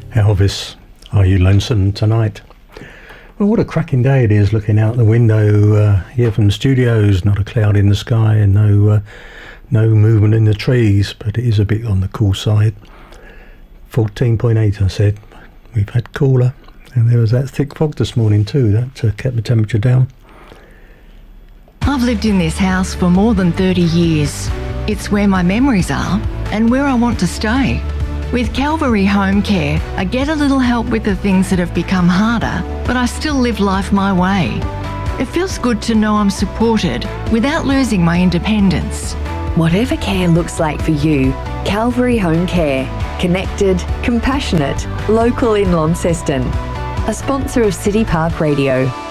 Elvis, are you lonesome tonight? Well, what a cracking day it is looking out the window here from the studios. Not a cloud in the sky and no movement in the trees, but it is a bit on the cool side. 14.8 I said. We've had cooler, and there was that thick fog this morning too. That kept the temperature down. I've lived in this house for more than 30 years. It's where my memories are and where I want to stay. With Calvary Home Care, I get a little help with the things that have become harder, but I still live life my way. It feels good to know I'm supported without losing my independence. Whatever care looks like for you, Calvary Home Care. Connected, compassionate, local in Launceston. A sponsor of City Park Radio.